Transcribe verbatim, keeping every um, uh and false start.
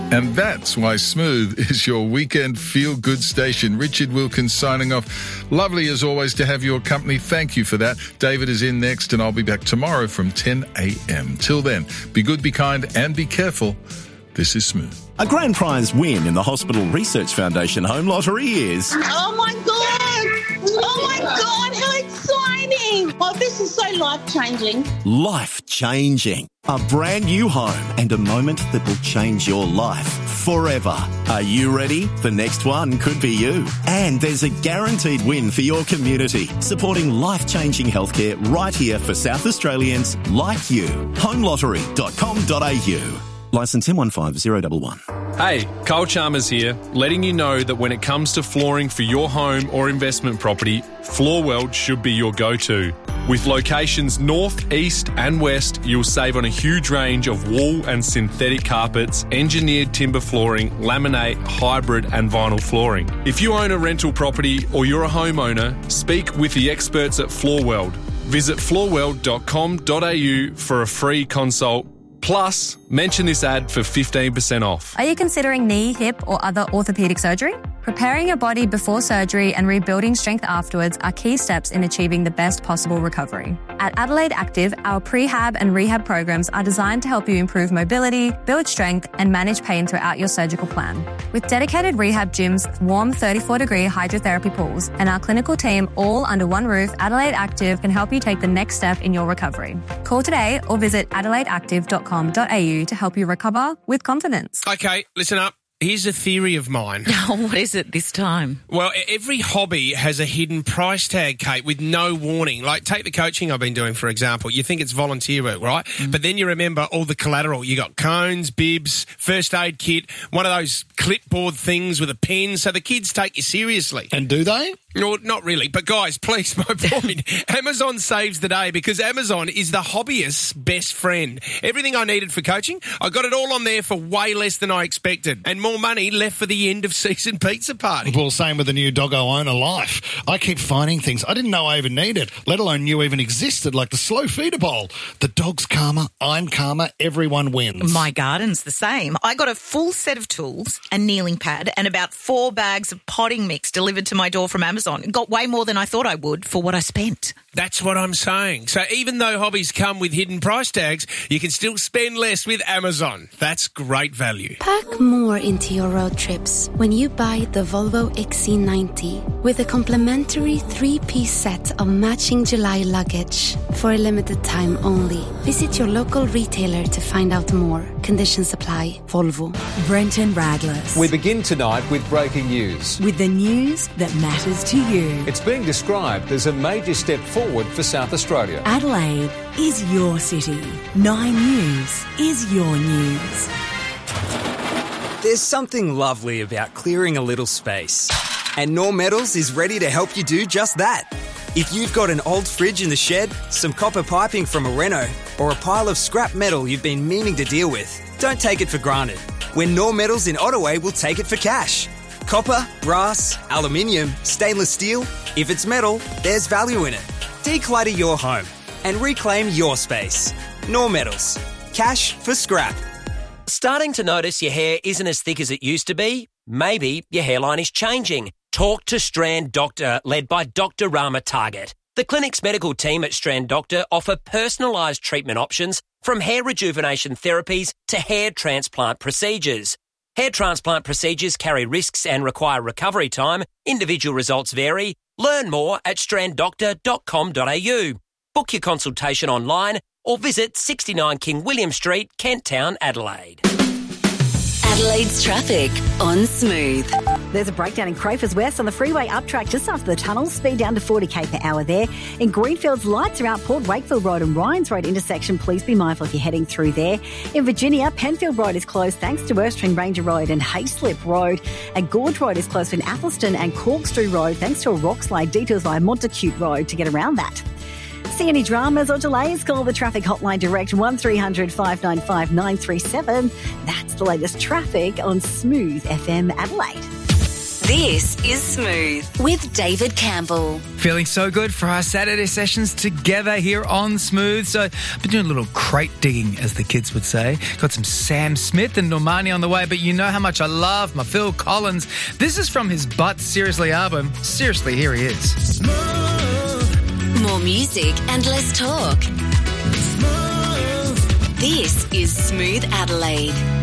And that's why Smooth is your weekend feel-good station. Richard Wilkins signing off. Lovely as always to have your company. Thank you for that. David is in next and I'll be back tomorrow from ten a.m. Till then, be good, be kind and be careful. This is Smooth. A grand prize win in the Hospital Research Foundation Home Lottery is... Oh my God! Oh my God, how exciting! Oh, this is so life-changing. Life-changing. A brand new home and a moment that will change your life forever. Are you ready? The next one could be you. And there's a guaranteed win for your community, supporting life-changing healthcare right here for South Australians like you. home lottery dot com dot a u. Licence M one five zero one one. Hey, Carl Chalmers here, letting you know that when it comes to flooring for your home or investment property, Floorweld should be your go-to. With locations north, east and west, you'll save on a huge range of wool and synthetic carpets, engineered timber flooring, laminate, hybrid and vinyl flooring. If you own a rental property or you're a homeowner, speak with the experts at Floorweld. Visit floorweld dot com dot a u for a free consult. Plus, mention this ad for fifteen percent off. Are you considering knee, hip or other orthopaedic surgery? Preparing your body before surgery and rebuilding strength afterwards are key steps in achieving the best possible recovery. At Adelaide Active, our prehab and rehab programs are designed to help you improve mobility, build strength and manage pain throughout your surgical plan. With dedicated rehab gyms, warm thirty-four degree hydrotherapy pools and our clinical team all under one roof, Adelaide Active can help you take the next step in your recovery. Call today or visit adelaide active dot com dot a u to help you recover with confidence. Okay, listen up. Here's a theory of mine. Oh, what is it this time? Well, every hobby has a hidden price tag, Kate, with no warning. Like, take the coaching I've been doing, for example. You think it's volunteer work, right? Mm. But then you remember all the collateral. You got cones, bibs, first aid kit, one of those clipboard things with a pen, so the kids take you seriously. And do they? No, not really. But guys, please, my point. Amazon saves the day because Amazon is the hobbyist's best friend. Everything I needed for coaching, I got it all on there for way less than I expected. And more money left for the end of season pizza party. Well, same with the new Doggo Owner Life. I keep finding things I didn't know I even needed, let alone knew even existed, like the slow feeder bowl. The dog's calmer, I'm calmer, everyone wins. My garden's the same. I got a full set of tools, a kneeling pad, and about four bags of potting mix delivered to my door from Amazon. Got way more than I thought I would for what I spent. That's what I'm saying. So even though hobbies come with hidden price tags, you can still spend less with Amazon. That's great value. Pack more into your road trips when you buy the Volvo X C ninety with a complimentary three-piece set of matching July luggage for a limited time only. Visit your local retailer to find out more. Conditions apply. Volvo. Brenton Radless. We begin tonight with breaking news. With the news that matters to you. It's being described as a major step forward for South Australia. Adelaide is your city. Nine News is your news. There's something lovely about clearing a little space. And Norm Metals is ready to help you do just that. If you've got an old fridge in the shed, some copper piping from a reno, or a pile of scrap metal you've been meaning to deal with, don't take it for granted. When Norm Metals in Ottaway will take it for cash. Copper, brass, aluminium, stainless steel. If it's metal, there's value in it. Declutter your home and reclaim your space. Norm Metals. Cash for scrap. Starting to notice your hair isn't as thick as it used to be? Maybe your hairline is changing. Talk to Strand Doctor, led by Doctor Rama Target. The clinic's medical team at Strand Doctor offer personalised treatment options from hair rejuvenation therapies to hair transplant procedures. Hair transplant procedures carry risks and require recovery time. Individual results vary. Learn more at strand doctor dot com dot a u. Book your consultation online or visit sixty-nine King William Street, Kent Town, Adelaide. Adelaide's traffic on Smooth. There's a breakdown in Crafers West on the freeway up track just after the tunnel. Speed down to forty k per hour there. In Greenfields, lights are out Port Wakefield Road and Ryans Road intersection. Please be mindful if you're heading through there. In Virginia, Penfield Road is closed thanks to Erskine Ranger Road and Hayslip Road. And Gorge Road is closed in Athelston and Corkscrew Road thanks to a rock slide. Detours via Montacute Road to get around that. See any dramas or delays? Call the traffic hotline direct one three hundred five nine five nine three seven. That's the latest traffic on Smooth F M Adelaide. This is Smooth with David Campbell. Feeling so good for our Saturday sessions together here on Smooth. So I've been doing a little crate digging, as the kids would say. Got some Sam Smith and Normani on the way, but you know how much I love my Phil Collins. This is from his But Seriously album. Seriously, here he is. Smooth. More music and less talk. Smooth. This is Smooth Adelaide.